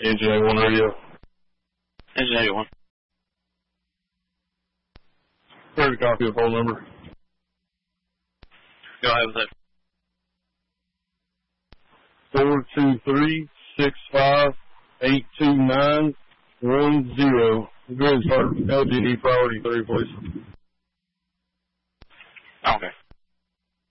Engine 81 radio. Engine 81. Here's a copy of the phone number. Go ahead with it. 423-6582910. Good start. LGD priority 3, please. Okay.